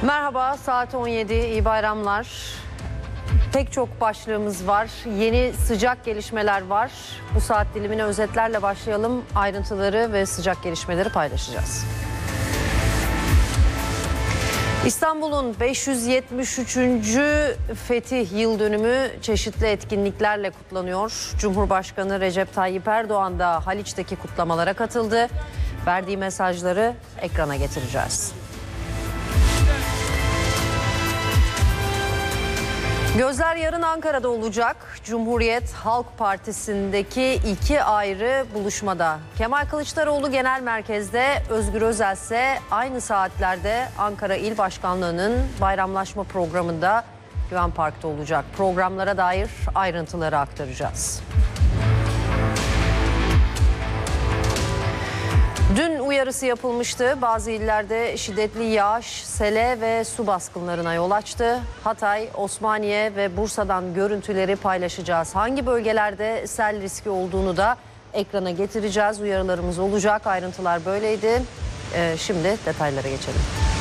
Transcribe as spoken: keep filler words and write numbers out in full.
Merhaba, saat on yedi, iyi bayramlar. Pek çok başlığımız var, yeni sıcak gelişmeler var. Bu saat dilimine özetlerle başlayalım, ayrıntıları ve sıcak gelişmeleri paylaşacağız. İstanbul'un beş yüz yetmiş üçüncü fetih yıl dönümü çeşitli etkinliklerle kutlanıyor. Cumhurbaşkanı Recep Tayyip Erdoğan da Haliç'teki kutlamalara katıldı. Verdiği mesajları ekrana getireceğiz. Gözler yarın Ankara'da olacak. Cumhuriyet Halk Partisi'ndeki iki ayrı buluşmada. Kemal Kılıçdaroğlu genel merkezde, Özgür Özel ise aynı saatlerde Ankara İl Başkanlığı'nın bayramlaşma programında Güven Park'ta olacak. Programlara dair ayrıntıları aktaracağız. Dün uyarısı yapılmıştı. Bazı illerde şiddetli yağış, sele ve su baskınlarına yol açtı. Hatay, Osmaniye ve Bursa'dan görüntüleri paylaşacağız. Hangi bölgelerde sel riski olduğunu da ekrana getireceğiz. Uyarılarımız olacak. Ayrıntılar böyleydi. Ee, şimdi detaylara geçelim.